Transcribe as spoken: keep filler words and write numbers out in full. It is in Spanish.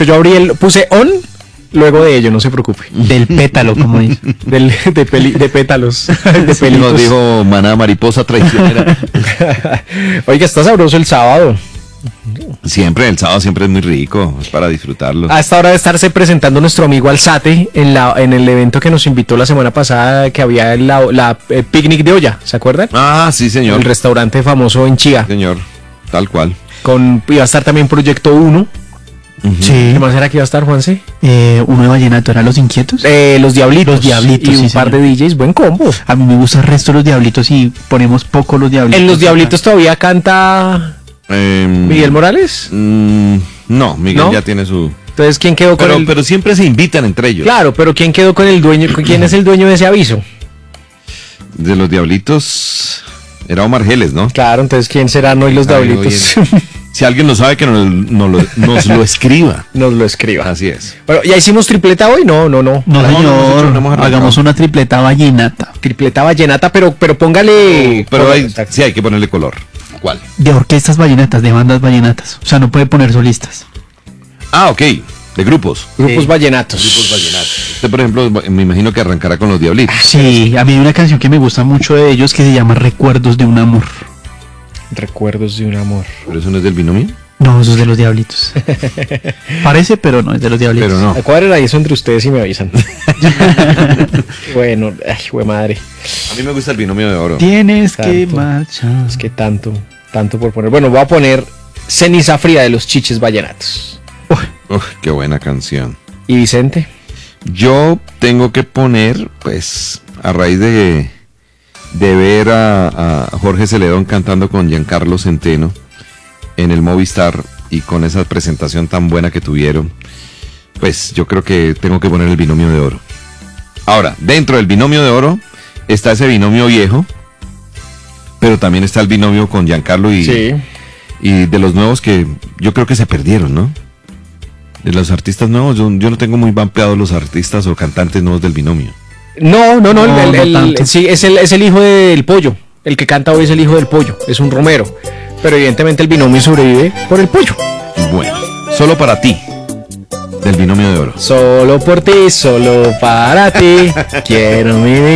que yo abrí el, puse on, luego de ello, no se preocupe. Del pétalo, como dice. Del, de, peli, de pétalos. De Sí, nos dijo Maná Mariposa Traicionera. Oiga, está sabroso el sábado. Siempre, el sábado siempre es muy rico, es para disfrutarlo. A esta hora de estarse presentando nuestro amigo Alzate en, la, en el evento que nos invitó la semana pasada, que había la, la eh, picnic de olla, ¿se acuerdan? Ah, sí, señor. El restaurante famoso en Chía. Señor, tal cual. Con, iba a estar también Proyecto uno. Uh-huh. Sí. ¿Qué más era que iba a estar, Juanse? Eh, uno de vallenato, ¿era Los Inquietos? Eh, los Diablitos. Los Diablitos, Y un sí, par señor. de D Js, buen combo. A mí me gusta el resto de Los Diablitos y ponemos poco Los Diablitos. En Los Diablitos todavía canta Eh, Miguel Morales. mm, no, Miguel ¿No? ya tiene su... Entonces, ¿quién quedó con Pero, el...? pero siempre se invitan entre ellos. Claro, pero ¿quién quedó con el dueño? ¿Quién es el dueño de ese aviso? De los Diablitos era Omar Geles, ¿no? Claro, entonces ¿quién será no y los Ay, Diablitos? Si alguien lo sabe, que nos, nos lo, nos lo escriba. Nos lo escriba. Así es. Bueno, ¿ya hicimos tripleta hoy? No, no, no. No, No, no, señor, hemos hecho- no hemos arrancado. hagamos una tripleta vallenata. Tripleta vallenata, pero, pero póngale... Pero hay, Exacto. sí hay que ponerle color. ¿Cuál? De orquestas vallenatas, de bandas vallenatas. O sea, no puede poner solistas. Ah, ok. De grupos. Grupos Sí. vallenatos. Grupos vallenatos. Usted, por ejemplo, me imagino que arrancará con los Diablitos. Sí, a mí hay una canción que me gusta mucho de ellos que se llama Recuerdos de un amor. Recuerdos de un amor. ¿Pero eso no es del binomio? No, eso es de Los Diablitos. Parece, pero no, es de Los Diablitos. Pero no. Cuadren ahí eso entre ustedes y me avisan. Bueno, ay, güey madre. A mí me gusta el binomio de oro. Tienes que Tanto. marchar. Es que tanto, tanto por poner. Bueno, voy a poner Ceniza Fría de los Chiches Vallenatos. Uf, qué buena canción. ¿Y Vicente? Yo tengo que poner, pues, a raíz de, de ver a, a Jorge Celedón cantando con Giancarlo Centeno en el Movistar y con esa presentación tan buena que tuvieron, pues yo creo que tengo que poner el binomio de oro. Ahora, dentro del binomio de oro está ese binomio viejo, pero también está el binomio con Giancarlo y, Sí. y de los nuevos que yo creo que se perdieron, ¿no? De los artistas nuevos, yo, yo no tengo muy vampeados los artistas o cantantes nuevos del binomio. No, no, no, No, el, el- no el- tanto. sí, es el, es el hijo del pollo. El que canta hoy es el hijo del pollo, es un romero. Pero evidentemente el binomio sobrevive por el pollo. Bueno, solo para ti, del binomio de oro. Solo por ti, solo para ti, quiero mi vida.